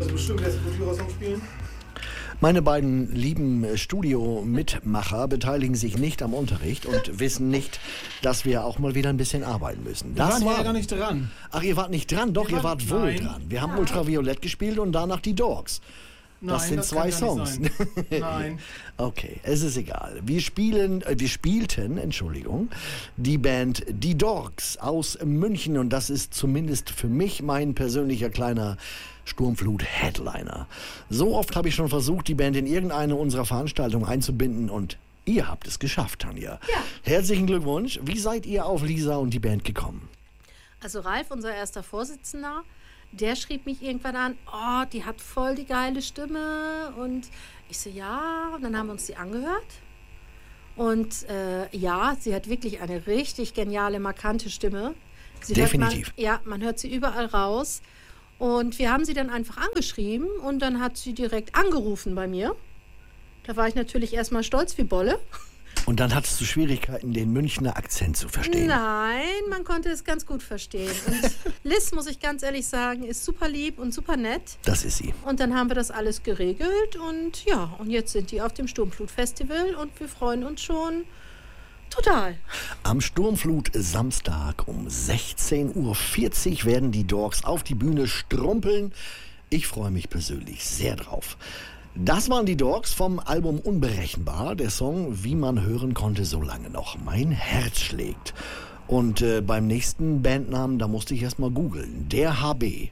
Also bestimmt lässt du Tyra-Song spielen? Meine beiden lieben Studio-Mitmacher beteiligen sich nicht am Unterricht und wissen nicht, dass wir auch mal wieder ein bisschen arbeiten müssen. Wir waren ja gar nicht dran. Ach, ihr wart nicht dran? Doch, ihr wart wohl dran. Wir haben Ultraviolett gespielt und danach die Dogs. Das sind zwei Songs. Nein. Okay, es ist egal. Wir spielten, die Band Die Dogs aus München und das ist zumindest für mich mein persönlicher kleiner Sturmflut-Headliner. So oft habe ich schon versucht, die Band in irgendeine unserer Veranstaltungen einzubinden und ihr habt es geschafft, Tanja. Ja. Herzlichen Glückwunsch. Wie seid ihr auf Lisa und die Band gekommen? Also Ralf, unser erster Vorsitzender, der schrieb mich irgendwann an, oh, die hat voll die geile Stimme. Und ich so, ja. Und dann haben wir uns die angehört. Und ja, sie hat wirklich eine richtig geniale, markante Stimme. Definitiv. Man hört sie überall raus. Und wir haben sie dann einfach angeschrieben und dann hat sie direkt angerufen bei mir. Da war ich natürlich erstmal stolz wie Bolle. Und dann hattest du Schwierigkeiten, den Münchner Akzent zu verstehen. Nein, man konnte es ganz gut verstehen. Und Liz, muss ich ganz ehrlich sagen, ist super lieb und super nett. Das ist sie. Und dann haben wir das alles geregelt und ja, und jetzt sind die auf dem Sturmflut-Festival und wir freuen uns schon total. Am Sturmflut-Samstag um 16:40 Uhr werden die Dogs auf die Bühne strumpeln. Ich freue mich persönlich sehr drauf. Das waren die Dogs vom Album Unberechenbar, der Song, wie man hören konnte, so lange noch mein Herz schlägt. Und beim nächsten Bandnamen, da musste ich erstmal googeln. Der HB.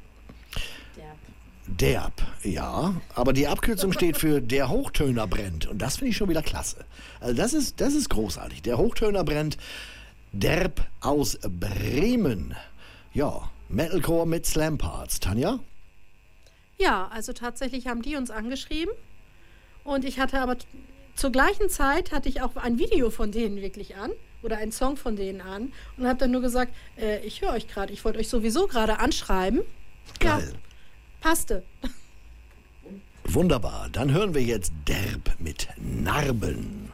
Derb, ja. Aber die Abkürzung steht für Der Hochtöner brennt. Und das finde ich schon wieder klasse. Also das ist großartig. Der Hochtöner brennt. Derb aus Bremen. Ja, Metalcore mit Slam-Parts. Tanja? Ja, also tatsächlich haben die uns angeschrieben. Und ich hatte aber zur gleichen Zeit hatte ich auch ein Video von denen wirklich an. Oder einen Song von denen an. Und habe dann nur gesagt, ich höre euch gerade. Ich wollte euch sowieso gerade anschreiben. Geil. Ja. Passte. Wunderbar, dann hören wir jetzt Derb mit Narben.